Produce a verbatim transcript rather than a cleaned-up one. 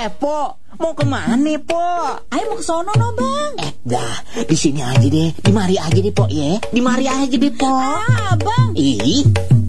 Eh, Po, mau kemana, Po? Ayo mau ke sono no, Bang. Eh, dah, di sini aja deh. Di mari aja deh, Po, ya. Di mari aja deh, Po. Ah, Bang. Ih.